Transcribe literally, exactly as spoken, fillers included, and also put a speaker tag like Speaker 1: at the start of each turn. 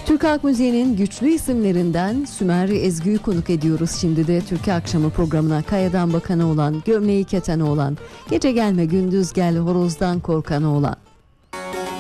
Speaker 1: Türk halk müziğinin güçlü isimlerinden Sümer Ezgi'yi konuk ediyoruz. Şimdi de Türkiye Akşamı programına Kayadan bakanı olan, gömleği keteni olan, gece gelme gündüz gel horozdan korkanı olan.